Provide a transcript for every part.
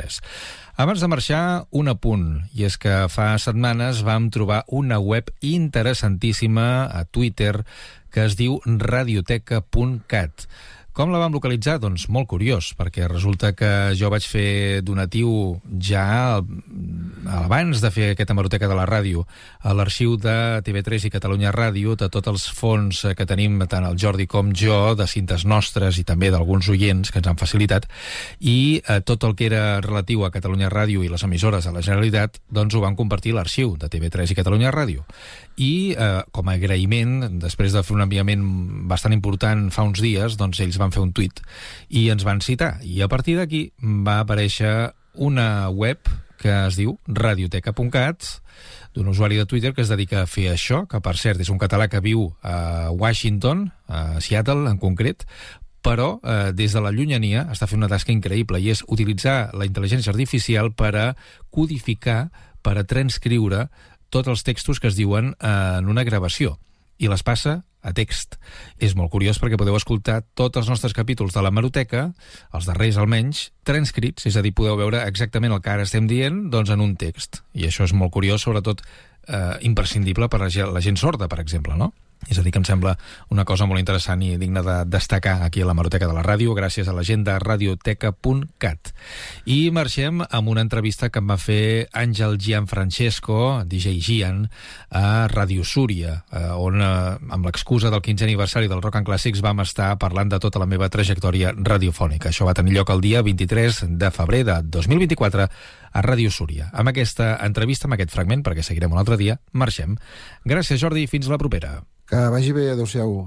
TV3. Abans de marxar, un apunt, i és que fa setmanes vam trobar una web interessantíssima a Twitter que es diu radioteca.cat. Com la vam localitzar? Doncs molt curiós, perquè resulta que jo vaig fer donatiu ja abans de fer aquesta hemeroteca de la ràdio a l'arxiu de TV3 i Catalunya Ràdio de tots els fons que tenim, tant el Jordi com jo, de cintes nostres i també d'alguns oients que ens han facilitat, i tot el que era relatiu a Catalunya Ràdio i les emissores de la Generalitat, doncs ho van compartir a l'arxiu de TV3 i Catalunya Ràdio. I com a agraïment, després de fer un enviament bastant important fa uns dies, doncs ells van fer un tuit i ens van citar, i a partir d'aquí va aparèixer una web que es diu radioteca.cat, d'un usuari de Twitter que es dedica a fer això, que per cert és un català que viu a Washington, a Seattle en concret, però des de la llunyania està fent una tasca increïble, i és utilitzar la intel·ligència artificial per a codificar, per a transcriure tots els textos que es diuen en una gravació, i les passa a text. És molt curiós perquè podeu escoltar tots els nostres capítols de l'hemeroteca, els darrers almenys, transcrits, és a dir, podeu veure exactament el que ara estem dient doncs en un text. I això és molt curiós, sobretot imprescindible per a la gent sorda, per exemple, no? És a dir, que em sembla una cosa molt interessant i digna de destacar aquí a l'hemeroteca de la ràdio, gràcies a la gent de radioteca.cat. I marxem amb una entrevista que em va fer Àngel Gianfrancesco, DJ Gian, a Ràdio Súria, on amb l'excusa del 15è aniversari del Rock and Classics vam estar parlant de tota la meva trajectòria radiofònica. Això va tenir lloc el dia 23 de febrer de 2024 a Ràdio Súria. Amb aquesta entrevista, amb aquest fragment, perquè seguirem un altre dia, marxem. Gràcies, Jordi, fins la propera. Que vagi bé, adéu-siau.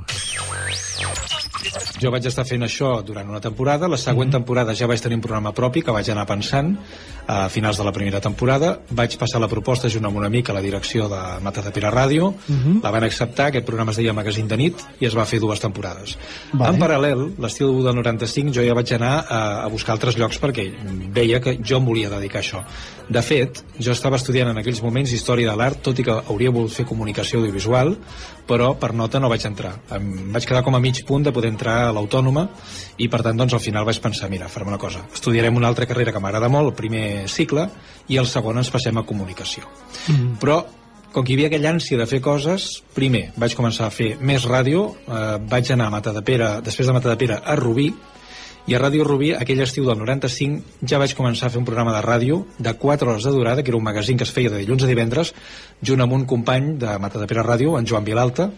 Jo vaig estar fent això durant una temporada. La següent temporada ja vaig tenir un programa propi que vaig anar pensant a finals de la primera temporada. Vaig passar la proposta junt amb un amic a la direcció de Matadepera Ràdio. La van acceptar, aquest programa es deia Magazín de nit, i es va fer 2 temporades. En paral·lel, l'estiu del 95, jo ja vaig anar a buscar altres llocs perquè veia que jo em volia dedicar a això. De fet, jo estava estudiant en aquells moments Història de l'Art, tot i que hauria volgut fer comunicació audiovisual, però per nota no vaig entrar. Em vaig quedar com a mig punt de poder entrar a l'Autònoma, i per tant doncs al final vaig pensar, mira, farem una cosa, estudiarem una altra carrera que m'agrada molt, el primer cicle, i el segon ens passem a comunicació. Però com que hi havia aquella ànsia de fer coses, primer vaig començar a fer més ràdio, vaig anar a Matadepera, després de Matadepera a Rubí, i a Ràdio Rubí, aquell estiu del 95, ja vaig començar a fer un programa de ràdio de 4 hores de durada, que era un magazín que es feia de dilluns a divendres, junt amb un company de Matadepera Ràdio, en Joan Vilalta,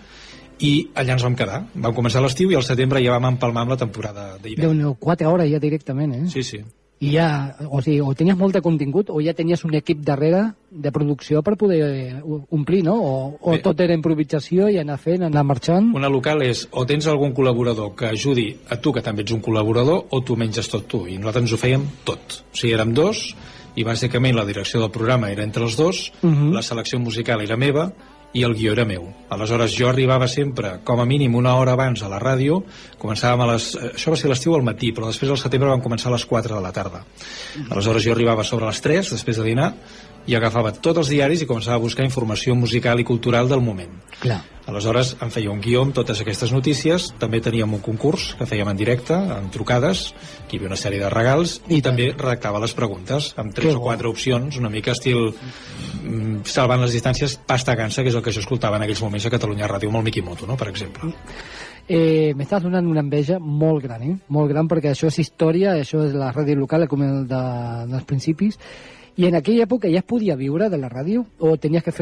i allà ens vam quedar. Vam començar l'estiu i al setembre ja vam empalmar amb la temporada d'hivern. Déu-n'hi-do, 4 hores ja directament, eh? Sí, sí. I ja, o sigui, o tenies molt de contingut o ja tenies un equip darrere de producció per poder omplir, no? O tot era improvisació i anar fent, anar marxant. Una local és o tens algun col·laborador que ajudi a tu, que també ets un col·laborador, o tu menges tot tu, i nosaltres ens ho fèiem tot. O sigui, érem 2, i bàsicament la direcció del programa era entre els 2, la selecció musical era meva, i el guió era meu. Aleshores jo arribava sempre com a mínim una hora abans a la ràdio, començàvem això va ser l'estiu al matí, però després al setembre vam començar a les 4 de la tarda. Aleshores jo arribava sobre les 3 després de dinar i agafava tots els diaris i començava a buscar informació musical i cultural del moment. Clar. Aleshores em feia un guió amb totes aquestes notícies, també teníem un concurs que fèiem en directe, amb trucades, que hi havia una sèrie de regals, i també redactava les preguntes amb 3 o 4 opcions, una mica estil salvant les distàncies, pasta gansa, que és el que jo escoltava en aquells moments a Catalunya Ràdio, amb el Mikimoto, no?, per exemple. M'estàs donant una enveja molt gran, molt gran, perquè això és història, això és la ràdio local, com el dels principis. I en aquella època ja es podia viure de la ràdio o tenies que fer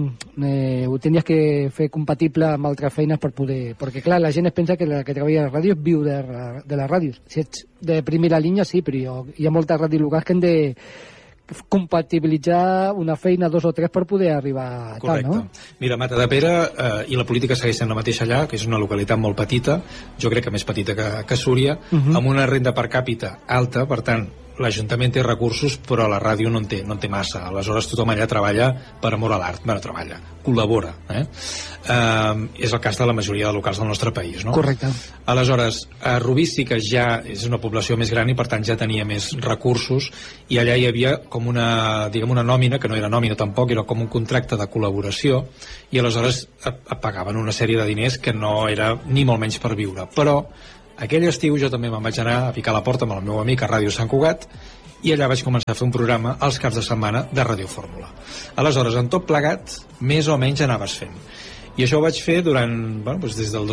compatible amb altres feines per poder... Perquè, clar, la gent es pensa que la que treballa a la ràdio és viure de la ràdio. Si ets de primera línia, sí, però hi ha moltes ràdios locals que han de compatibilitzar una feina, 2 o 3 per poder arribar a tal, no? Mira, Matadepera i la política segueix sent la mateixa allà, que és una localitat molt petita, jo crec que més petita que Súria, amb una renda per càpita alta, per tant l'Ajuntament té recursos, però la ràdio no en té massa. Aleshores tothom allà treballa per amor a l'art. Bueno, treballa, col·labora. És el cas de la majoria de locals del nostre país, no? Correcte. Aleshores, a Rubí sí que ja és una població més gran i per tant ja tenia més recursos, i allà hi havia com una nòmina, que no era nòmina tampoc, era com un contracte de col·laboració, i aleshores et pagaven una sèrie de diners que no era ni molt menys per viure. Però aquell estiu jo també me'n vaig anar a picar la porta amb el meu amic a Ràdio Sant Cugat i allà vaig començar a fer un programa els caps de setmana de Ràdio Fórmula. Aleshores, en tot plegat, més o menys anaves fent. I això ho vaig fer durant, des del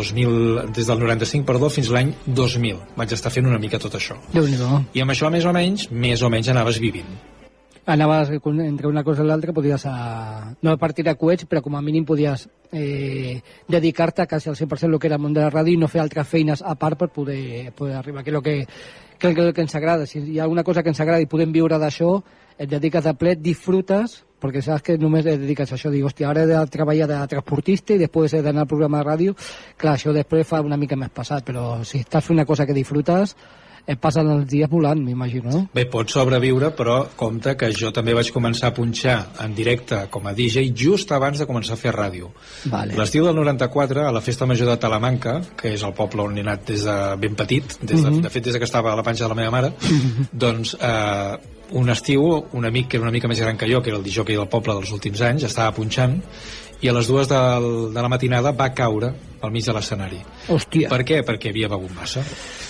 95, fins a l'any 2000. Vaig estar fent una mica tot això. Déu-n'hi-do. I amb això, més o menys anaves vivint. Anaves entre una cosa i l'altra, podies no partir a coets, però com a mínim podies dedicar-te quasi al 100% al que era el món de la ràdio i no fer altres feines a part per poder arribar, que és el que ens agrada. Si hi ha alguna cosa que ens agrada i podem viure d'això, et dediques de ple, disfrutes, perquè saps que només et dediques a això. Dic, hòstia, ara he de treballar de transportista i després he d'anar al programa de ràdio. Clar, això després fa una mica més pesat, però si estàs fent una cosa que disfrutes, et passen els dies volant, m'imagino, no? Bé, pots sobreviure, però compte que jo també vaig començar a punxar en directe com a DJ just abans de començar a fer ràdio. Vale. L'estiu del 94, a la Festa Major de Talamanca, que és el poble on he anat des de ben petit, de fet des que estava a la panxa de la meva mare, doncs un estiu, un amic que era una mica més gran que jo, que era el disjockey del poble dels últims anys, estava punxant, i a les 2 de la matinada va caure al mig de l'escenari. Hòstia. Per què? Perquè havia begut massa.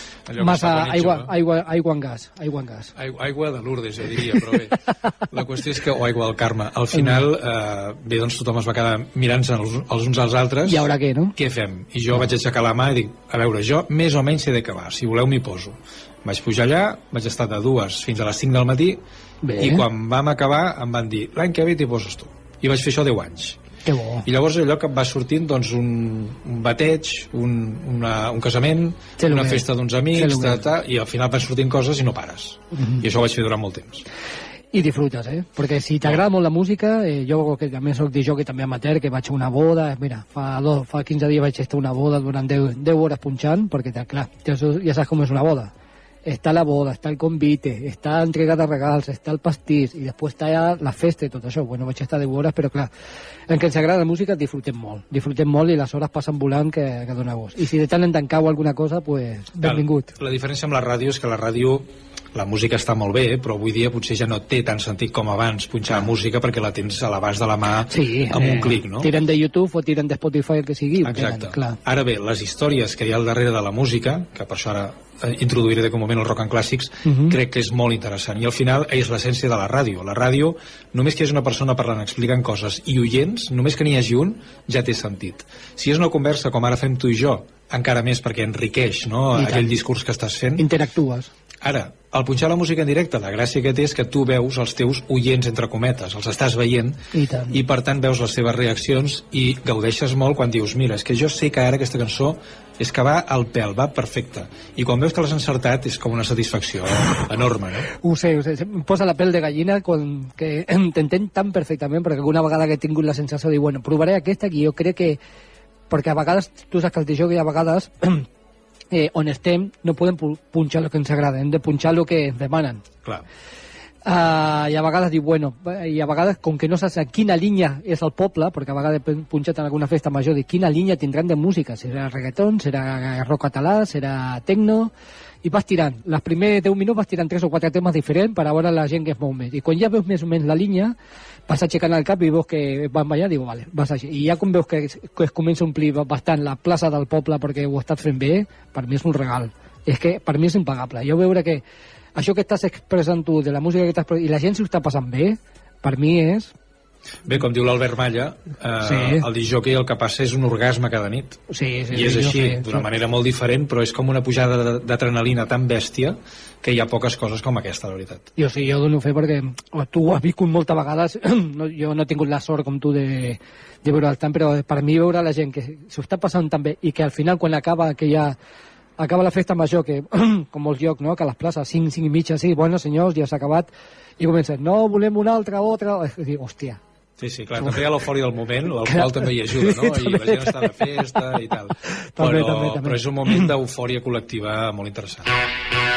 Massa aigua en gas. Aigua de Lourdes, jo diria, però bé. La qüestió és que, o aigua del Carme, al final, bé, doncs tothom es va quedar mirant-se els uns als altres. I ara què, no? Què fem? I jo vaig aixecar la mà i dic, a veure, jo més o menys sé de què va, si voleu m'hi poso. Vaig pujar allà, vaig estar de 2 fins a les 5 del matí, i quan vam acabar em van dir, l'any que ve t'hi poses tu. I vaig fer això 10 anys. Que bo. I llavors allò que va sortint, doncs, un bateig, un casament, una festa d'uns amics, i al final van sortint coses i no pares. I això ho vaig fer durant molt temps. I disfrutes, perquè si t'agrada molt la música, jo que també soc DJ també amateur, que vaig a una boda, mira, fa 15 dies vaig estar a una boda durant 10 hores punxant, perquè clar, ja saps com és una boda. Està la boda, està el convite, està entrega de regals, està el pastís, i després està ja la festa i tot això. Bueno, vaig estar 10 hores, però clar, en que ens agrada la música disfrutem molt i les hores passen volant que dona gust. I si de tant en tant cau alguna cosa, pues benvingut. La diferència amb la ràdio és que la ràdio, la música està molt bé, però avui dia potser ja no té tant sentit com abans punxar música perquè la tens a l'abast de la mà amb un clic, no? Tiren de YouTube o tiren de Spotify, el que sigui. Exacte. Ara bé, les històries que hi ha al darrere de la música, que per això ara introduiré de moment el rock en clàssics, crec que és molt interessant. I al final és l'essència de la ràdio. La ràdio, només que hi hagi una persona parlant, explicant coses i oients, només que n'hi hagi un, ja té sentit. Si és una conversa com ara fem tu i jo, encara més perquè enriqueix, no, aquell discurs que estàs fent. Interactues. Ara, al punxar la música en directe, la gràcia que té és que tu veus els teus oients, entre cometes, els estàs veient, i per tant veus les seves reaccions i gaudeixes molt quan dius, mira, és que jo sé que ara aquesta cançó és que va al pèl, va perfecta, i quan veus que l'has encertat és com una satisfacció enorme, no? Ho sé, em posa la pèl de gallina que t'entenc tan perfectament, perquè alguna vegada que he tingut la sensació de dir, bueno, provaré aquesta, que jo crec que, perquè a vegades, tu saps que el DJ, a vegades on estem no podem punxar el que ens agrada, hem de punxar el que ens demanen. Clar. I a vegades diu, bueno, i a vegades com que no saps a quina línia és el poble, perquè a vegades he punxat en alguna festa major, de quina línia tindran de música, serà reggaeton, serà rock català, serà tecno, i vas tirant, els primers 10 minuts vas tirant 3 o 4 temes diferents per a veure la gent que es mou més, i quan ja veus més o menys la línia vas aixecant el cap i veus que van ballar, digo, vale, vas així, i ja com veus que es comença a omplir bastant la plaça del poble perquè ho estàs fent bé, per mi és un regal, és que per mi és impagable, jo veure que això que estàs expressant tu de la música que estàs i la gent s'ho està passant bé, per mi és... Bé, com diu l'Albert Malla, el disjockey el que passa és un orgasme cada nit. Sí, i és així, d'una manera molt diferent, però és com una pujada d'adrenalina tan bèstia que hi ha poques coses com aquesta, la veritat. Jo sí, jo dono fe perquè tu ho has viscut moltes vegades, jo no he tingut la sort com tu de veure el tant, però per mi veure la gent que s'ho està passant tan bé i que al final quan acaba la festa major, que com molts llocs, no? Que a les places 5 i mitja, sí, bueno senyors, ja s'ha acabat, i comencen, no, volem una altra, i dic, hòstia. Sí, clar, també hi ha l'eufòria del moment, l'alcohol també hi ajuda, no? I la gent està de festa i tal. Però és un moment d'eufòria col·lectiva molt interessant.